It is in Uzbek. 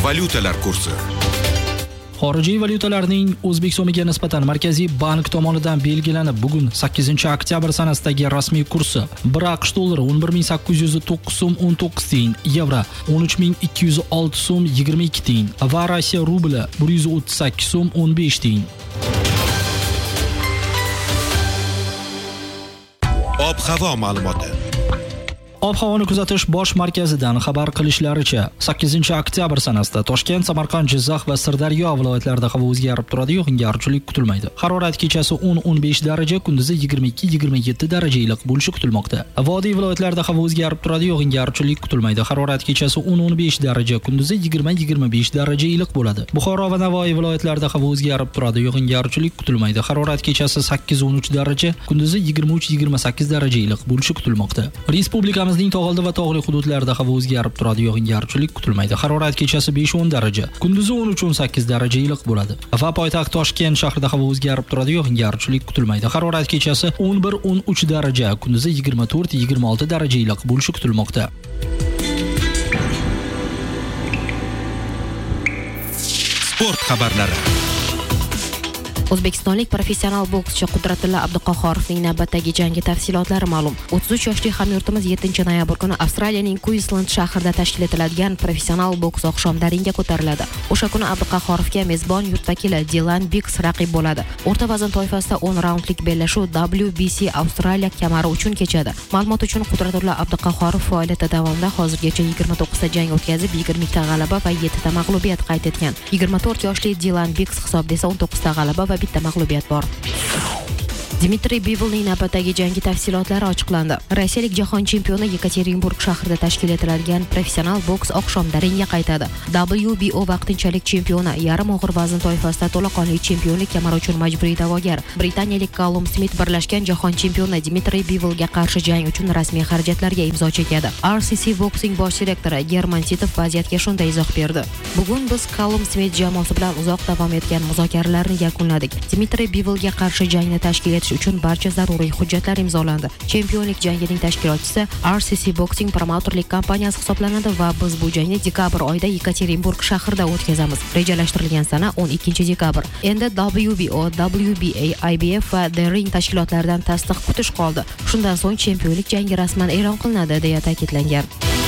valyutalar kursi. Xorijiy valyutalarning O'zbek so'miga nisbatan Markaziy bank tomonidan belgilanib, bugun 8-oktyabr sanasidagi rasmiy kursi 1 AQSh dollari 11.809 so'm 19 tiyin, yevro 13.206 so'm 22 tiyin va Rossiya rubli 138 so'm 15 tiyin. Ob-havo ma'lumoti. Ob-havoni kuzatish bosh markazidan xabar qilishlaricha, 8-oktyabr sanasida Toshkent, Samarqand, Jizzax va Sirdaryo viloyatlarida havo o'zgarib turadi, yog'ingarchilik kutilmaydi. Harorat kechasi 10-15 daraja, kunduzi 22-27 daraja iliq bo'lishi kutilmoqda. Vodiy viloyatlarida havo o'zgarib turadi, yog'ingarchilik kutilmaydi. Harorat kechasi 10-15 daraja, kunduzi 20-25 daraja iliq bo'ladi. Buxoro va Navoiy viloyatlarida havo o'zgarib turadi, yog'ingarchilik kutilmaydi. Harorat kechasi 8-13 daraja, kunduzi 23-28 daraja iliq bo'lishi kutilmoqda. Respublika Bizning tog'oldi va tog'li hududlarda havo o'zgarib turadi, yog'ingarchilik kutilmaydi. Harorat kechasi 5-10 daraja, kunduzi 13-18 daraja iliq bo'ladi. Va poytaxt Toshkent shahrida havo o'zgarib turadi, yog'ingarchilik kutilmaydi. Harorat kechasi 11-13 daraja, kunduzi 24-26 daraja iliq bo'lishi kutilmoqda. Sport xabarlari. O'zbekistonlik professional bokschi Qudratulla Abduqahhorovning navbatdagi jangi tafsilotlari ma'lum. 33 yoshli hamyurtimiz 7-noyabr kuni Avstraliyaning Queensland shahrida tashkil etiladigan professional boks oqshomida ringga ko'tariladi. O'sha kuni Abduqahhorovga mezbon yurt vakili Dylan Biggs raqib bo'ladi. O'rta vazn toifasida 10 raundlik bellashuv WBC Avstraliya kamari uchun kechadi. Ma'lumot uchun Qudratulla Abduqahhorov faoliyati davomida hozirgacha 29 ta jang o'tkazib, 20 ta g'alaba va 7 ta mag'lubiyat qayd etgan. 24 yoshli Dylan Biggs hisobda esa 19 ta g'alaba va bitta mag'lubiyat bor. Dmitriy Bivolning navbatdagi jangi tafsilotlari ochiqlandi. Rossiyalik jahon chempioni Yekaterinburg shahrida tashkil etiladigan professional boks oqshomida ringga qaytadi. WBO vaqtinchalik chempioni, yarim og'ir vazn toifasida to'laqonli chempionlik kamari uchun majburiy da'vogar britaniyalik Callum Smith birlashgan jahon chempioni Dmitriy Bivolga qarshi jang uchun rasmiy xarajatlarga imzo chekadi. RCC Boxing bosh direktori German Titov vaziyatga shunday izoh berdi. Bugun biz Callum Smith jamoasi bilan uzoq davom etgan muzokaralarni yakunladik. Dmitriy Bivolga qarshi jangni tashkil etish uchun barcha zaruriy hujjatlar imzolandi. Chempionlik jangining tashkilotchisi RCC Boxing promotorlik kompaniyasi hisoblanadi va biz bu jangni dekabr oyida Yekaterinburg shahrida o'tkazamiz. Rejalashtirilgan sana 12-dekabr. Endi WBO, WBA, IBF va The Ring tashkilotlaridan tasdiq kutish qoldi. Shundan so'ng chempionlik jangi rasman e'lon qilinadi, deya ta'kidlangan.